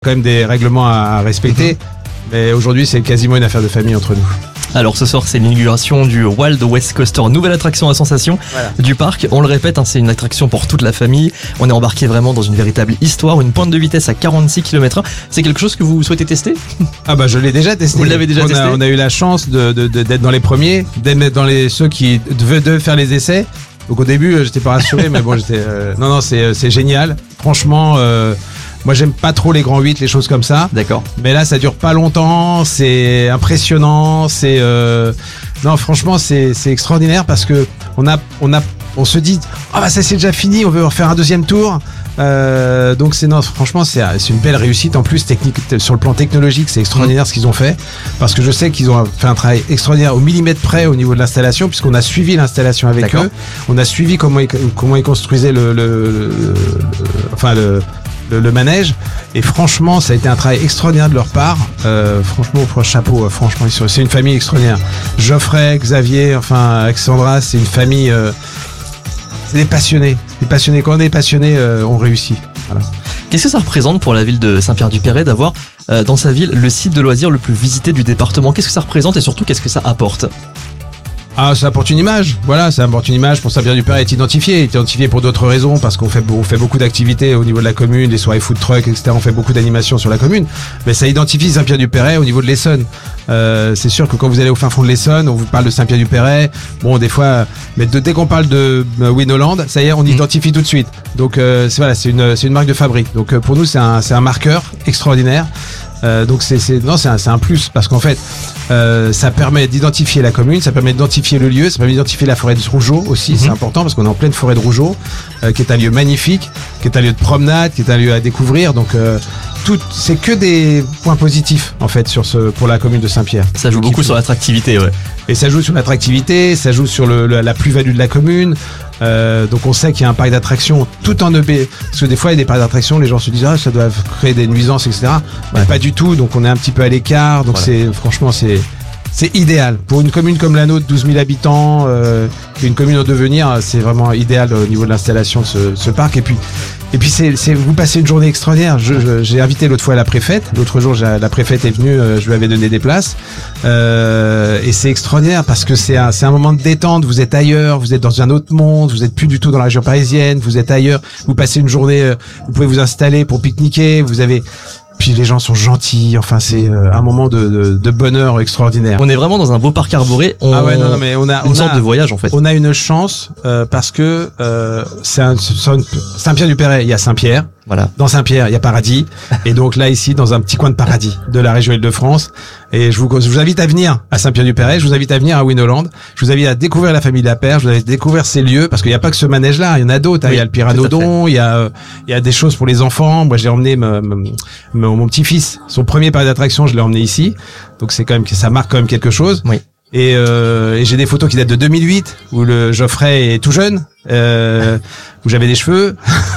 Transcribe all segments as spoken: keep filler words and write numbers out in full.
quand même des règlements à respecter. Mmh. Mais aujourd'hui, c'est quasiment une affaire de famille entre nous. Alors ce soir, c'est l'inauguration du Wild West Coaster, nouvelle attraction à sensation voilà. du parc. On le répète, hein, c'est une attraction pour toute la famille. On est embarqué vraiment dans une véritable histoire, une pointe de vitesse à quarante-six kilomètres heure. C'est quelque chose que vous souhaitez tester ? Ah bah je l'ai déjà testé. Vous l'avez déjà on testé ? a, On a eu la chance de, de, de, d'être dans les premiers, d'être dans les ceux qui devaient, devaient faire les essais. Donc au début, j'étais pas rassuré, mais bon, j'étais. Euh, non non, c'est c'est génial. Franchement. Euh, Moi, j'aime pas trop les grands huit, les choses comme ça. D'accord. Mais là, ça dure pas longtemps, c'est impressionnant, c'est euh... non, franchement, c'est c'est extraordinaire parce que on a on a on se dit ah oh, bah ça c'est déjà fini, on veut refaire un deuxième tour. Euh, donc c'est non, franchement, c'est c'est une belle réussite. En plus, technique sur le plan technologique, c'est extraordinaire mmh. ce qu'ils ont fait parce que je sais qu'ils ont fait un travail extraordinaire au millimètre près au niveau de l'installation puisqu'on a suivi l'installation avec D'accord. eux. On a suivi comment ils, comment ils construisaient le, le, le, le enfin le Le, le manège et franchement ça a été un travail extraordinaire de leur part euh, franchement chapeau, franchement c'est une famille extraordinaire. Geoffrey, Xavier, enfin Alexandra, c'est une famille euh, c'est des passionnés des passionnés quand on est passionnés euh, on réussit voilà. Qu'est-ce que ça représente pour la ville de Saint-Pierre-du-Perret d'avoir euh, dans sa ville le site de loisirs le plus visité du département? Qu'est-ce que ça représente et surtout qu'est-ce que ça apporte? Ah, ça apporte une image. Voilà, ça apporte une image pour Saint-Pierre-du-Perret est identifié, est identifié pour d'autres raisons parce qu'on fait on fait beaucoup d'activités au niveau de la commune, des soirées food truck, et cetera. On fait beaucoup d'animations sur la commune, mais ça identifie Saint-Pierre-du-Perret au niveau de l'Essonne. Euh, c'est sûr que quand vous allez au fin fond de l'Essonne, on vous parle de Saint-Pierre-du-Perret. Bon, des fois, mais de, dès qu'on parle de euh, Winoland, ça y est, on identifie tout de suite. Donc euh, c'est voilà, c'est une c'est une marque de fabrique. Donc euh, pour nous, c'est un c'est un marqueur extraordinaire. Euh, donc c'est c'est non c'est un c'est un plus parce qu'en fait euh, ça permet d'identifier la commune, ça permet d'identifier le lieu, ça permet d'identifier la forêt de Rougeot aussi, mmh. c'est important parce qu'on est en pleine forêt de Rougeot euh, qui est un lieu magnifique, qui est un lieu de promenade, qui est un lieu à découvrir. Donc euh, tout c'est que des points positifs en fait sur ce pour la commune de Saint-Pierre. Ça joue beaucoup sur l'attractivité, ouais. Et ça joue sur l'attractivité, ça joue sur le, le la plus-value de la commune. Euh, donc on sait qu'il y a un parc d'attractions tout en E B, parce que des fois il y a des parcs d'attractions, les gens se disent ah ça doit créer des nuisances, et cetera. Ouais. Pas du tout, donc on est un petit peu à l'écart. Donc voilà. c'est franchement c'est c'est idéal pour une commune comme la nôtre, douze mille habitants, euh, qui est une commune en devenir. C'est vraiment idéal au niveau de l'installation de ce, ce parc. Et puis et puis c'est c'est vous passez une journée extraordinaire. Je, je, j'ai invité l'autre fois la préfète. L'autre jour j'ai, la préfète est venue, euh, je lui avais donné des places. Euh, et c'est extraordinaire parce que c'est un c'est un moment de détente. Vous êtes ailleurs, vous êtes dans un autre monde, vous êtes plus du tout dans la région parisienne. Vous êtes ailleurs. Vous passez une journée, euh, vous pouvez vous installer pour pique-niquer. Vous avez Puis les gens sont gentils, enfin c'est euh, un moment de, de, de bonheur extraordinaire. On est vraiment dans un beau parc arboré. On... Ah ouais non, non mais on a une on sorte a, de voyage en fait. On a une chance euh, parce que euh, c'est un, Saint-Pierre-du-Perret, il y a Saint-Pierre. Voilà. Dans Saint-Pierre, il y a Paradis, et donc là ici dans un petit coin de paradis de la région Île-de-France. Et je vous, je vous invite à venir à Saint-Pierre-du-Perret, je vous invite à venir à Winoland, je vous invite à découvrir la famille Lapère, je vous invite à découvrir ces lieux parce qu'il n'y a pas que ce manège-là, il y en a d'autres. Oui, il y a le Pteranodon, il y a, il y a des choses pour les enfants. Moi, j'ai emmené me, me, me, mon petit-fils, son premier parc d'attraction, je l'ai emmené ici, donc c'est quand même ça marque quand même quelque chose. Oui. Et, euh, et j'ai des photos qui datent de deux mille huit où le Geoffrey est tout jeune, euh, où j'avais des cheveux.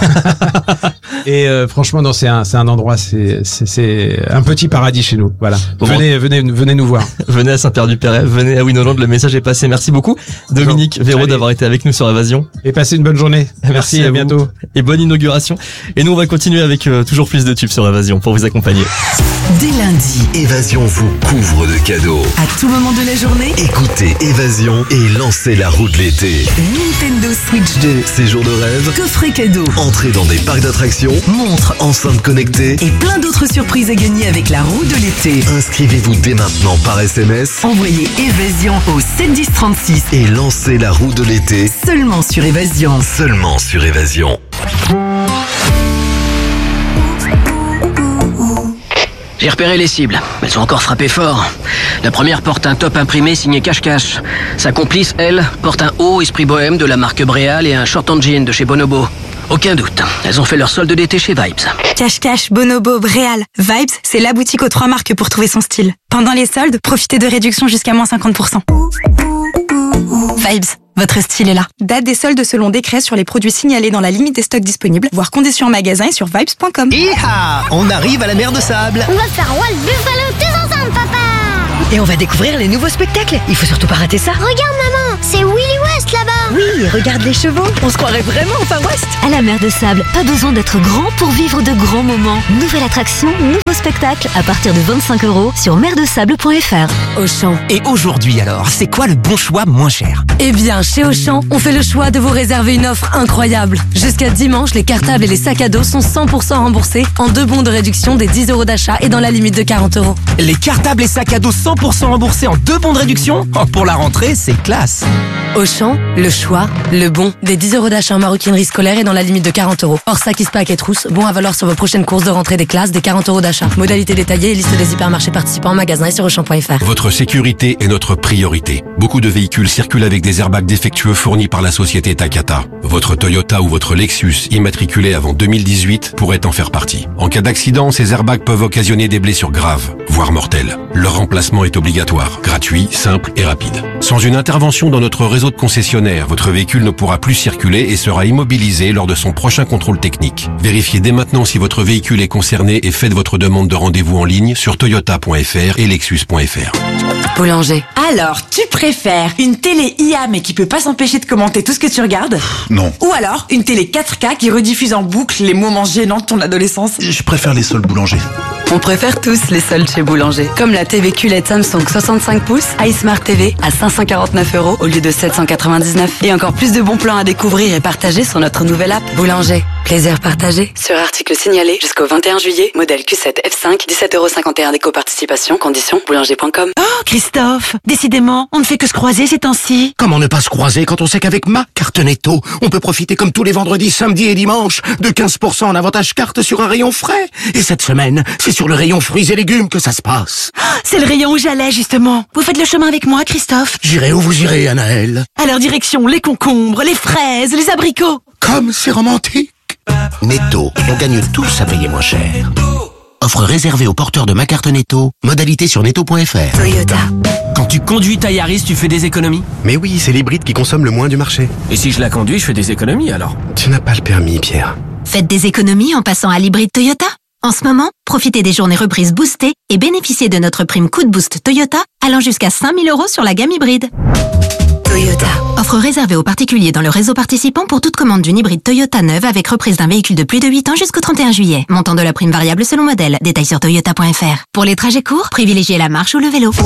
Et euh, franchement, non, c'est un, c'est un endroit, c'est, c'est, c'est un petit paradis chez nous. Voilà. Bon, venez, venez, venez nous voir. Venez à Saint-Pierre-du-Perret, venez à Winoland. Le message est passé. Merci beaucoup, Dominique bon, Véraud, allez. d'avoir été avec nous sur Évasion. Et passez une bonne journée. Merci, Merci à, à bientôt. Et bonne inauguration. Et nous, on va continuer avec euh, toujours plus de tubes sur Évasion pour vous accompagner. Dès lundi, Évasion vous couvre de cadeaux. à tout moment de la journée, Écoutez Évasion et lancez la roue de l'été. Nintendo Switch deux, Séjour de rêve, coffret cadeau, entrée dans des parcs d'attractions, montre enceinte connectée. et plein d'autres surprises à gagner avec la roue de l'été. Inscrivez-vous dès maintenant par S M S Envoyez Évasion au sept dix trente-six, et lancez la roue de l'été seulement sur Évasion. seulement sur Évasion. J'ai repéré les cibles. Elles ont encore frappé fort. La première porte un top imprimé signé Cache-Cache. Sa complice, elle, porte un haut esprit bohème de la marque Bréal et un short en jean de chez Bonobo. Aucun doute, elles ont fait leur solde d'été chez Vibes. Cache-Cache, Bonobo, Bréal. Vibes, c'est la boutique aux trois marques pour trouver son style. Pendant les soldes, profitez de réductions jusqu'à moins cinquante pour cent. Vibes, votre style est là. Date des soldes selon décret sur les produits signalés dans la limite des stocks disponibles, voire conditions en magasin et sur vibes point com. Hi-ha! On arrive à la mer de Sable. On va faire Wild Buffalo tous ensemble, papa! Et on va découvrir les nouveaux spectacles. Il faut surtout pas rater ça. Regarde, maman, c'est Willy West là-bas! Oui, regarde les chevaux. On se croirait vraiment au Far West. À la mer de Sable, pas besoin d'être grand pour vivre de grands moments. Nouvelle attraction, nouveau spectacle à partir de vingt-cinq euros sur mer de sable point f r. Auchan. Et aujourd'hui alors, c'est quoi le bon choix moins cher? Eh bien, chez Auchan, on fait le choix de vous réserver une offre incroyable. Jusqu'à dimanche, les cartables et les sacs à dos sont cent pour cent remboursés en deux bons de réduction des dix euros d'achat et dans la limite de quarante euros. Les cartables et sacs à dos cent pour cent remboursés en deux bons de réduction? Oh, pour la rentrée, c'est classe. Auchan, le choix, le bon. Des dix euros d'achat en maroquinerie scolaire et dans la limite de quarante euros. Hors sac, pack et trousse, bon à valoir sur vos prochaines courses de rentrée des classes, des quarante euros d'achat. Modalité détaillée et liste des hypermarchés participants en magasin et sur auchan point f r. Votre sécurité est notre priorité. Beaucoup de véhicules circulent avec des airbags défectueux fournis par la société Takata. Votre Toyota ou votre Lexus immatriculé avant deux mille dix-huit pourrait en faire partie. En cas d'accident, ces airbags peuvent occasionner des blessures graves, voire mortelles. Leur remplacement est obligatoire, gratuit, simple et rapide. Sans une intervention dans notre réseau de concessionnaires, votre véhicule ne pourra plus circuler et sera immobilisé lors de son prochain contrôle technique. Vérifiez dès maintenant si votre véhicule est concerné et faites votre demande de rendez-vous en ligne sur toyota point f r et lexus point f r. Boulanger. Alors, tu préfères une télé I A mais qui peut pas s'empêcher de commenter tout ce que tu regardes? Non. Ou alors une télé quatre K qui rediffuse en boucle les moments gênants de ton adolescence? Je préfère les soldes Boulanger. On préfère tous les soldes chez Boulanger. Comme la T V Q L E D Samsung soixante-cinq pouces, iSmart T V à cinq cent quarante-neuf euros au lieu de sept cent quatre-vingt-dix-neuf. Et encore plus de bons plans à découvrir et partager sur notre nouvelle app. Boulanger. Plaisir partagé. Sur article signalé jusqu'au vingt et un juillet. Modèle Q sept F cinq, dix-sept euros cinquante et un d'éco-participation. Conditions boulanger point com. Oh, Christophe, décidément, on ne fait que se croiser ces temps-ci. Comment ne pas se croiser quand on sait qu'avec ma carte Netto, on peut profiter comme tous les vendredis, samedis et dimanches de quinze pour cent en avantage carte sur un rayon frais. Et cette semaine, c'est sur le rayon fruits et légumes que ça se passe. C'est le rayon où j'allais, justement. Vous faites le chemin avec moi, Christophe? J'irai où vous irez, Anaëlle. Alors direction les concombres, les fraises, les abricots. Comme c'est romantique. Netto, on gagne tous à payer moins cher. Offre réservée aux porteurs de ma carte Netto. Modalité sur netto point f r. Toyota. Quand tu conduis ta Yaris, tu fais des économies? Mais oui, c'est l'hybride qui consomme le moins du marché. Et si je la conduis, je fais des économies alors? Tu n'as pas le permis, Pierre. Faites des économies en passant à l'hybride Toyota. En ce moment, profitez des journées reprises boostées et bénéficiez de notre prime coup de boost Toyota allant jusqu'à cinq mille euros sur la gamme hybride. Toyota. Offre réservée aux particuliers dans le réseau participant pour toute commande d'une hybride Toyota neuve avec reprise d'un véhicule de plus de huit ans jusqu'au trente et un juillet. Montant de la prime variable selon modèle. Détails sur toyota point f r. Pour les trajets courts, privilégiez la marche ou le vélo.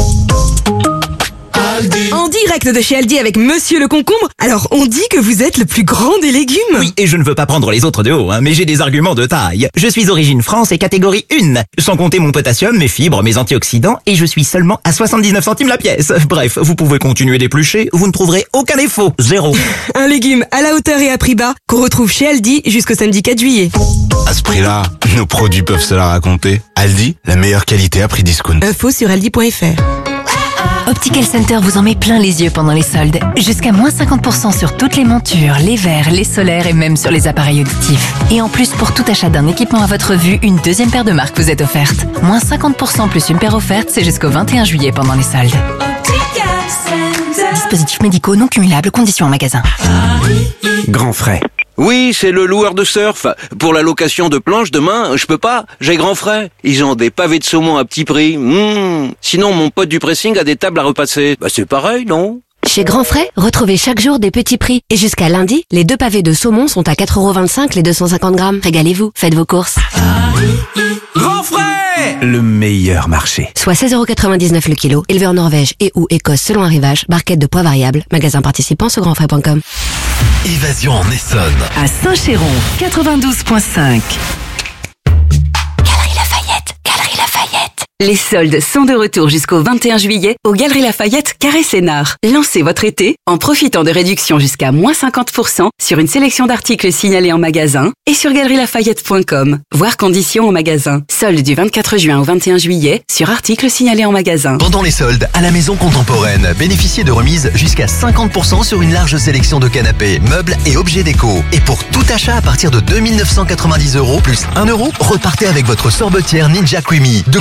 En direct de chez Aldi avec Monsieur le Concombre. Alors, on dit que vous êtes le plus grand des légumes. Oui, et je ne veux pas prendre les autres de haut, hein, mais j'ai des arguments de taille. Je suis origine France et catégorie un, sans compter mon potassium, mes fibres, mes antioxydants, et je suis seulement à soixante-dix-neuf centimes la pièce. Bref, vous pouvez continuer d'éplucher, vous ne trouverez aucun défaut. Zéro. Un légume à la hauteur et à prix bas qu'on retrouve chez Aldi jusqu'au samedi quatre juillet. À ce prix-là, nos produits peuvent se la raconter. Aldi, la meilleure qualité à prix discount. Info sur aldi point f r. Optical Center vous en met plein les yeux pendant les soldes. Jusqu'à moins cinquante pour cent sur toutes les montures, les verres, les solaires et même sur les appareils auditifs. Et en plus, pour tout achat d'un équipement à votre vue, une deuxième paire de marques vous est offerte. Moins cinquante pour cent plus une paire offerte, c'est jusqu'au vingt et un juillet pendant les soldes. Dispositifs médicaux non cumulables, conditions en magasin. Grand frais. Oui, c'est le loueur de surf. Pour la location de planches demain, je peux pas, j'ai grand frais. Ils ont des pavés de saumon à petit prix. Mmh. Sinon, mon pote du pressing a des tables à repasser. Bah c'est pareil, non? Chez Grand Frais, retrouvez chaque jour des petits prix. Et jusqu'à lundi, les deux pavés de saumon sont à quatre euros vingt-cinq les deux cent cinquante grammes. Régalez-vous, faites vos courses. Grand frais! Le meilleur marché. Soit seize euros quatre-vingt-dix-neuf le kilo, élevé en Norvège et ou Écosse selon arrivage, barquette de poids variable, magasin participant sur grand frais point com. Évasion en Essonne. À Saint-Chéron, quatre-vingt-douze point cinq. Galerie Lafayette, Galerie Lafayette. Les soldes sont de retour jusqu'au vingt et un juillet au Galerie Lafayette Carré Sénart. Lancez votre été en profitant de réductions jusqu'à moins cinquante pour cent sur une sélection d'articles signalés en magasin et sur galerie lafayette point com. Voir conditions en magasin. Soldes du vingt-quatre juin au vingt et un juillet sur articles signalés en magasin. Pendant les soldes, à la Maison Contemporaine, bénéficiez de remises jusqu'à cinquante pour cent sur une large sélection de canapés, meubles et objets déco. Et pour tout achat à partir de deux mille neuf cent quatre-vingt-dix euros plus un euro, repartez avec votre sorbetière Ninja Creamy. De quoi vous rafraîchir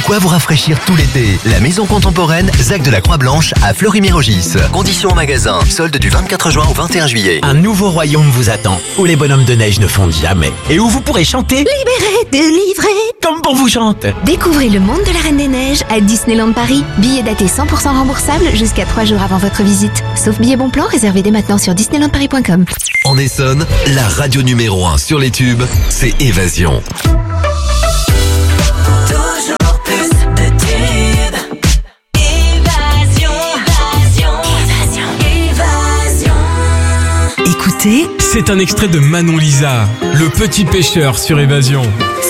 rafraîchir tout l'été. La maison contemporaine Zac de la Croix-Blanche à Fleury-Mérogis. Conditions en magasin. Solde du vingt-quatre juin au vingt et un juillet. Un nouveau royaume vous attend, où les bonhommes de neige ne fondent jamais. Et où vous pourrez chanter Libéré, délivré, comme on vous chante. Découvrez le monde de la Reine des Neiges à Disneyland Paris. Billets datés cent pour cent remboursables jusqu'à trois jours avant votre visite. Sauf billets bon plan réservés dès maintenant sur disneyland paris point com. En Essonne, la radio numéro un sur les tubes, c'est Évasion. Toujours plus de tubes. Évasion, évasion, évasion, évasion. Écoutez, c'est un extrait de Manon Lisa, le petit pêcheur sur Évasion.